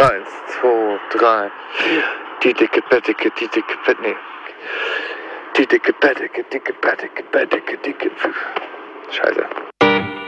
1, 2, 3, 4. Die dicke Bettdecke, die dicke Bett, nee. Die dicke Bettdecke, dicke Bettdecke, Bettdecke, dicke. Scheiße.